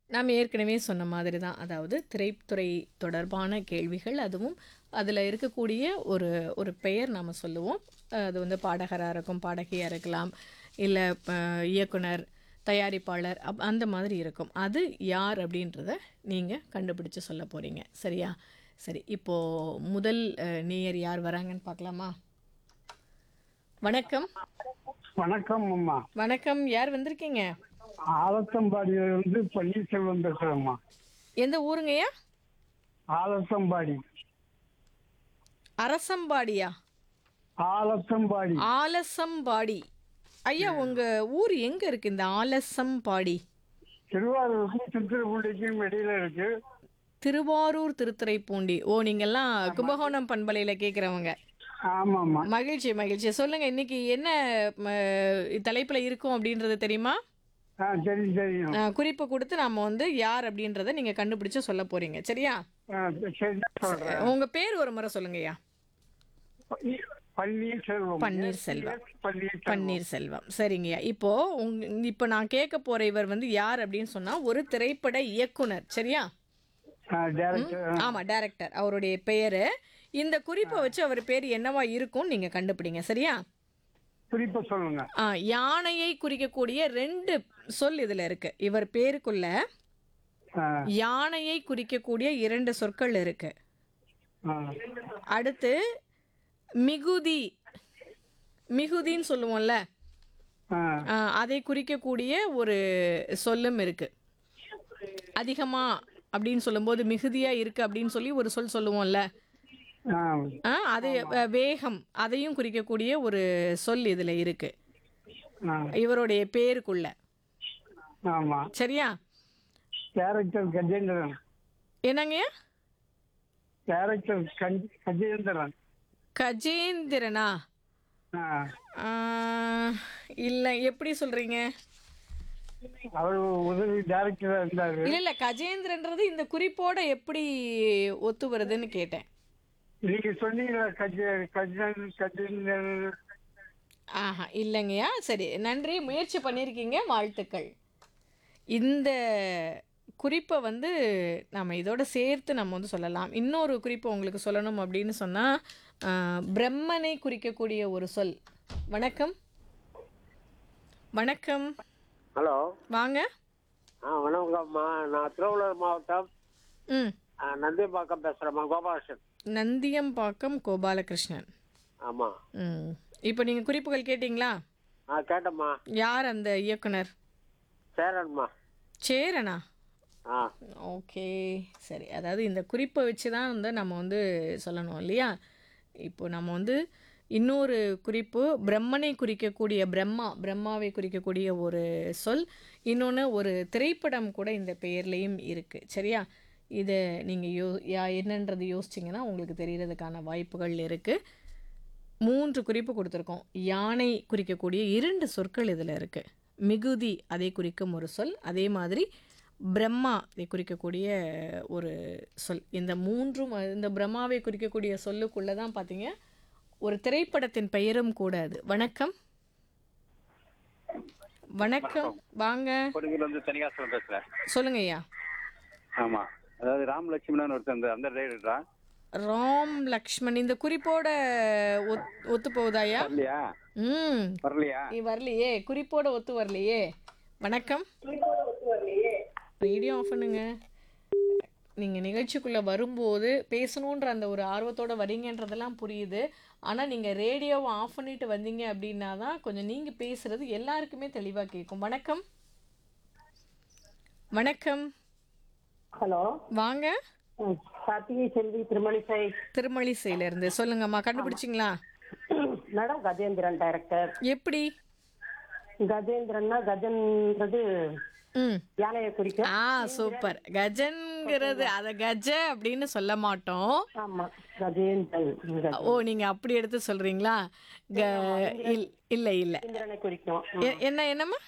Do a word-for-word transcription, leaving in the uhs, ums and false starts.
நாம் ஏற்கனவே சொன்ன மாதிரி தான். அதாவது திரைத்துறை தொடர்பான கேள்விகள். அதுவும் அதில் இருக்கக்கூடிய ஒரு ஒரு பெயர் நாம் சொல்லுவோம். அது வந்து பாடகராக இருக்கும், பாடகியாக இருக்கலாம், இல்லை இயக்குனர், தயாரிப்பாளர் அப் அந்த மாதிரி இருக்கும். அது யார் அப்படின்றத நீங்கள் கண்டுபிடிச்சு சொல்ல போகிறீங்க. சரியா? சரி, இப்போது முதல் அஹ், நேயர் யார் வராங்கன்னு பார்க்கலாமா? வணக்கம். வணக்கம் அம்மா. வணக்கம், யார் வந்திருக்கீங்க? ஆலத்தம்பாடியிலிருந்து பன்னீர்செல்வம் பேசுறேம்மா. எந்த ஊருங்கய்யா? ஆலத்தம்பாடி. அரசம்பாடியா? ஆலத்தம்பாடி ஆலசம்பாடி. ஐயா, உங்க ஊர் எங்க இருக்கு இந்த ஆலசம்பாடி? திருவாரூருக்கும் திருத்துறைப்பூண்டிக்கும் இடையில இருக்கு. திருவாரூர் திருத்துறைப்பூண்டி. ஓ, நீங்கெல்லாம் கும்பகோணம் பண்பலையில கேட்குறவங்க. ஆமாம்மா. மகிழ்ச்சி மகிழ்ச்சி. சொல்லுங்க, இன்னைக்கு என்ன ம, தலைப்புல இருக்கும் அப்படின்றது தெரியுமா? ஆ தெரியும் தெரியும். அஹ், குறிப்பு கொடுத்து நாம வந்து யார் அப்படின்றத நீங்க கண்டுபிடிச்சு சொல்ல போறீங்க. சரியா? ஆ, சரி சொல்றேன். உங்க பேர் ஒரு முறை சொல்லுங்கய்யா. பன்னீ- பன்னீர்செல்வம். பன்னீர்செல்வம். பன்னீர்செல்வம். பன்னீர்செல்வம். சரிங்கய்யா. இப்போ உங் இப்போ நான் கேட்க போற இவர் வந்து யார் அப்படின்னு சொன்னா ஒரு திரைப்பட இயக்குனர். சரியா? ஆ, டைரக்டர். ஆமா, டைரக்டர். அவருடைய பெயரு. இந்த குறிப்பை வச்சு அவர் பேர் என்னவா இருக்கும் நீங்க கண்டுபிடிங்க. சரியா? குறிப்பா சொல்லுங்க. ஆ, யானையை குறிக்கக்கூடிய ரெண்டு சொல் இதுல இருக்கு. இவர் பேருக்குள்ள ஆ, யானையை குறிக்கக்கூடிய இரண்டு சொற்கள் இருக்கு. ஆ, அடுத்து மிகுதி, மிகுதின்னு சொல்லுவோம்ல, ஆ, ஆ, அதை குறிக்கக்கூடிய ஒரு சொல்லும் இருக்கு. அதிகமா அப்படின்னு சொல்லும்போது மிகுதியா இருக்கு அப்படின்னு சொல்லி ஒரு சொல் சொல்லுவோம்ல, ஆ, ஆ, அது அஹ், வேகம், அதையும் குறிக்கக்கூடிய ஒரு சொல் இதுல இருக்கு ஆ, இவருடைய பேருக்குள்ள. ஆமா. சரியா? டைரக்டர் கஜேந்திரன். என்னங்க? டைரக்டர் கஜ- கஜேந்திரன். கஜேந்திரனா? ஆ, ஆ, இல்ல, எப்படி சொல்றீங்க? அவர் உதவி டைரக்டரா இருந்தாரு. இல்ல இல்ல, கஜேந்திரன்றது இந்த குறிப்போட எப்படி ஒத்து வருதுன்னு கேட்டேன். நீங்க சொன்னீங்களா கஜ கஜன் கஜேந்திரன். ஆஹா, இல்லைங்கய்யா. சரி, நன்றி, முயற்சி பண்ணியிருக்கீங்க, வாழ்த்துக்கள். இந்த குறிப்பை வந்து நம்ம இதோட சேர்த்து நம்ம வந்து சொல்லலாம். இன்னொரு குறிப்பை உங்களுக்கு சொல்லணும் அப்படின்னு சொன்னால், பிரம்மனை குறிக்கக்கூடிய ஒரு சொல். வணக்கம். வணக்கம். ஹலோ. வாங்க. ஆ வணக்கம்மா. நான் திருவள்ளூர் மாவட்டம் ம். ஆ, நந்தியம்பாக்கம் பேசுகிறேம்மா. கோபாலகிருஷ்ணன். நந்தியம்பாக்கம் கோபாலகிருஷ்ணன். ஆமாம். ம். இப்போ நீங்கள் குறிப்புகள் கேட்டிங்களா? ஆ கேட்டம்மா. யார் அந்த இயக்குனர்? சேரன்மா. சேரனா? ஆ ஓகே, சரி. அதாவது இந்த குறிப்பை வச்சு தான் வந்து நம்ம வந்து சொல்லணும் இல்லையா? இப்போ நம்ம வந்து இன்னொரு குறிப்பு, பிரம்மனை குறிக்கக்கூடிய பிரம்மா, பிரம்மாவை குறிக்கக்கூடிய ஒரு சொல். இன்னொன்று ஒரு திரைப்படம் கூட இந்த பெயர்லேயும் இருக்குது. சரியா? இதை நீங்கள் யோ யா என்னன்றது யோசிச்சிங்கன்னா உங்களுக்கு தெரியறதுக்கான வாய்ப்புகள் இருக்குது. மூன்று குறிப்பு கொடுத்துருக்கோம். யானை குறிக்கக்கூடிய இரண்டு சொற்கள் இதில் இருக்குது. மிகுதி, அதை குறிக்கும் ஒரு சொல். அதே மாதிரி பிரம்மா, அதை குறிக்கக்கூடிய ஒரு சொல். இந்த மூன்றும், இந்த பிரம்மாவை குறிக்கக்கூடிய சொல்லுக்குள்ளே தான் பார்த்தீங்க ஒரு திரைப்படத்தின் பெயரும் கூட அது. வணக்கம். வணக்கம், வாங்க. கொடுங்கிலிருந்து தனிகாசலம் பேசுறேன். சொல்லுங்க ஐயா. ஆமா, அதாவது ராம் லட்சுமணன் ஒருத்தர் அந்த அந்த டைரக்டரா? ராம் லக்ஷ்மண். இந்த குறிப்போட ஒத் ஒத்து போகுதாயா? வரலையா? ம், வரலையா? நீ வரலையே, குறிப்போட ஒத்து வரலையே. வணக்கம். ரேடியோ ஆஃப் பண்ணுங்க. நீங்கள் நிகழ்ச்சிக்குள்ளே வரும்போது பேசணுன்ற அந்த ஒரு ஆர்வத்தோடு வரீங்கன்றதெல்லாம் புரியுது. ஆனால் நீங்கள் ரேடியோவை ஆஃப் பண்ணிட்டு வந்தீங்க அப்படின்னா தான் கொஞ்சம் நீங்கள் பேசுகிறது எல்லாருக்குமே தெளிவாக கேட்கும். வணக்கம். வணக்கம். ஹலோ. வாங்க. ம், கார்த்திகை செல்வி திருமணிசை. திருமழிசையிலேருந்து சொல்லுங்கம்மா. கண்டுபிடிச்சிங்களா? Madam, Gajendran director. எப்படி? கஜேந்திரன்னா கஜன்றது ம். யானையை குறிக்க. ஆ, சூப்பர். கஜன்கிறது அதை கஜ அப்படின்னு சொல்ல மாட்டோம். ஆமா, கஜேந்திரன். கஜ- ஓ, நீங்கள் அப்படி எடுத்து சொல்கிறீங்களா? க இல் இல்லை இல்லை இந்திரனை குறிக்கும். எ- என்ன என்னம்மா?